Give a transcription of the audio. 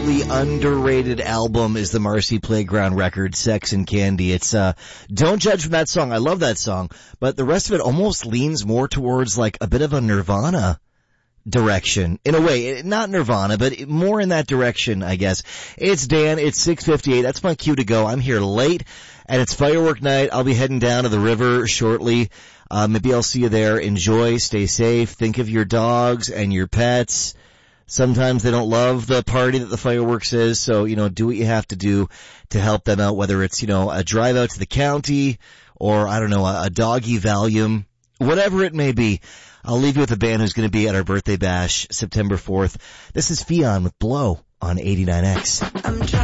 absolutely underrated album is the Marcy Playground record, Sex and Candy. It's, don't judge from that song. I love that song, but the rest of it almost leans more towards like a bit of a Nirvana direction. In a way, not Nirvana, but more in that direction, I guess. It's Dan, it's 6:58. That's my cue to go. I'm here late, and it's firework night. I'll be heading down to the river shortly. Maybe I'll see you there. Enjoy, stay safe, think of your dogs and your pets. Sometimes they don't love the party that the fireworks is, so, do what you have to do to help them out, whether it's, a drive out to the county or, I don't know, a doggy Valium, whatever it may be. I'll leave you with a band who's going to be at our birthday bash September 4th. This is Fionn with Blow on 89X.